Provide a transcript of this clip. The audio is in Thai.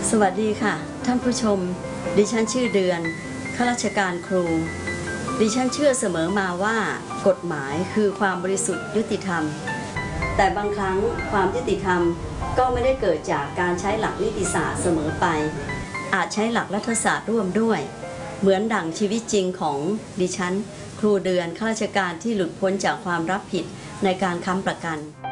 สวัสดีค่ะท่านผู้ชมดิฉันชื่อเดือนข้าราชการครูดิฉันเชื่อเสมอมาว่ากฎหมายคือความบริสุทธิ์ยุติธรรมแต่บางครั้งความยุติธรรมก็ไม่ได้เกิดจากการใช้หลักนิติศาสตร์เสมอไปอาจใช้หลักรัฐศาสตร์ร่วมด้วยเหมือนดั่งชีวิตจริงของดิฉันครูเดือนข้าราชการที่หลุดพ้นจากความรับผิดในการค้ำประกัน